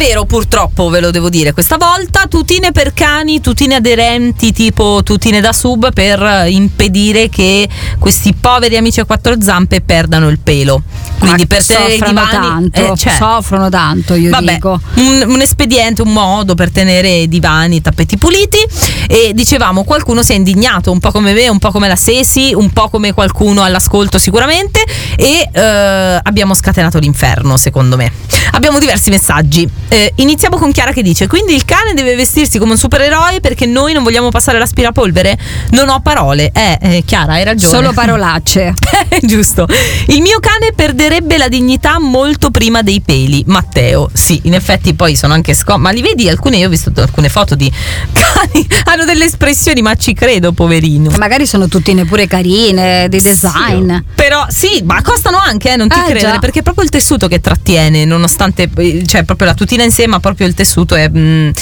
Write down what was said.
vero, purtroppo, ve lo devo dire questa volta. Tutine per cani, tutine aderenti tipo tutine da sub, per impedire che questi poveri amici a quattro zampe perdano il pelo. Quindi per tenere i divani soffrono tanto, io dico. Un espediente, un modo per tenere i divani, i tappeti puliti. E dicevamo, qualcuno si è indignato, un po' come me, un po' come la Sesi, un po' come qualcuno all'ascolto sicuramente, e abbiamo scatenato l'inferno, secondo me. Abbiamo diversi messaggi. Iniziamo con Chiara che dice: quindi il cane deve vestirsi come un supereroe perché noi non vogliamo passare l'aspirapolvere? Non ho parole. Chiara, hai ragione. Solo parolacce. Giusto. Il mio cane perderebbe la dignità molto prima dei peli. Matteo. Sì, in effetti poi sono anche ma li vedi? Io ho visto alcune foto di cani, hanno delle espressioni, ma ci credo, poverino. Magari sono tuttine pure carine, di design. Sì, però sì, ma costano anche, non ti credere, già. perché è proprio il tessuto che trattiene, nonostante, cioè proprio la tutina in sé, ma proprio il tessuto è